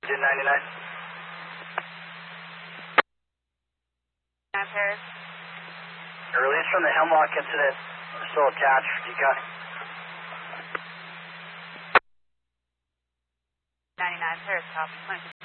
99. 9 Paris. Release from the Hemlock incident. We're still attached for decoy. 99 Paris, copy.